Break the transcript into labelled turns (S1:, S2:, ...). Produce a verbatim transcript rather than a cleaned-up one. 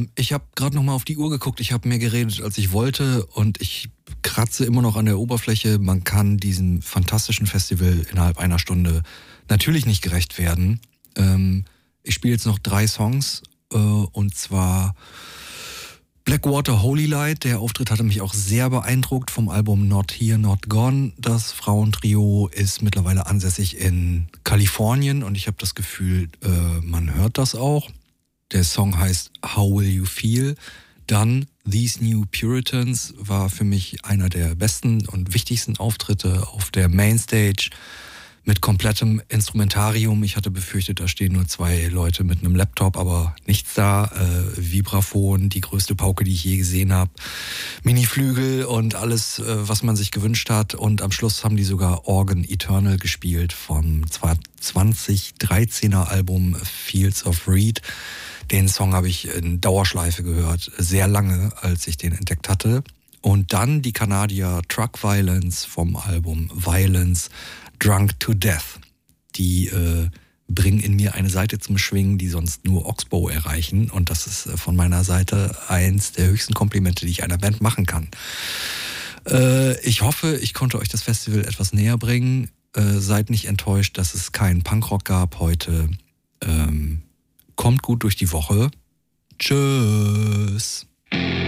S1: Ähm, ich habe gerade noch mal auf die Uhr geguckt. Ich habe mehr geredet, als ich wollte. Und ich kratze immer noch an der Oberfläche. Man kann diesem fantastischen Festival innerhalb einer Stunde natürlich nicht gerecht werden. Ähm, ich spiele jetzt noch drei Songs. Äh, und zwar Blackwater Holy Light. Der Auftritt hatte mich auch sehr beeindruckt vom Album Not Here, Not Gone. Das Frauentrio ist mittlerweile ansässig in Kalifornien. Und ich habe das Gefühl, äh, man hört das auch. Der Song heißt How Will You Feel? Dann These New Puritans war für mich einer der besten und wichtigsten Auftritte auf der Mainstage mit komplettem Instrumentarium. Ich hatte befürchtet, da stehen nur zwei Leute mit einem Laptop, aber nichts da. Äh, Vibraphon, die größte Pauke, die ich je gesehen habe. Mini-Flügel und alles, äh, was man sich gewünscht hat. Und am Schluss haben die sogar Organ Eternal gespielt vom zwanzig dreizehner Album Fields of Reed. Den Song habe ich in Dauerschleife gehört, sehr lange, als ich den entdeckt hatte. Und dann die Kanadier Truck Violence vom Album Violence, Drunk to Death. Die äh, bringen in mir eine Seite zum Schwingen, die sonst nur Oxbow erreichen. Und das ist äh, von meiner Seite eins der höchsten Komplimente, die ich einer Band machen kann. Äh, ich hoffe, ich konnte euch das Festival etwas näher bringen. Äh, seid nicht enttäuscht, dass es keinen Punkrock gab heute. Ähm, kommt gut durch die Woche. Tschüss.